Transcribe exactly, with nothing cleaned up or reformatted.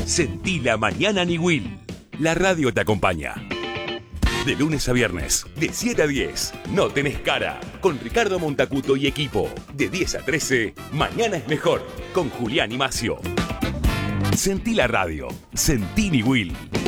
Sentí la mañana Niwil. La radio te acompaña. De lunes a viernes, de siete a diez, No Tenés Cara, con Ricardo Montacuto y equipo. De diez a trece, Mañana es Mejor, con Julián y Macio. Sentí la radio, sentí Niwil.